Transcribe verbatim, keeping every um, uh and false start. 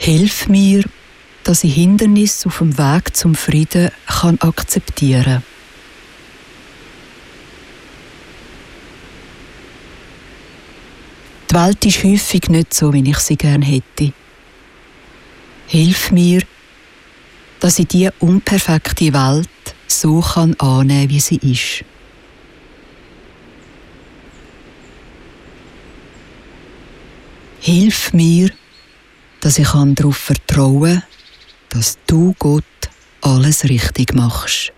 Hilf mir, dass ich Hindernisse auf dem Weg zum Frieden kann akzeptieren. Die Welt ist häufig nicht so, wie ich sie gerne hätte. Hilf mir, dass ich diese unperfekte Welt so kann annehmen, wie sie ist. Hilf mir, dass ich darauf vertrauen kann, dass du, Gott, alles richtig machst.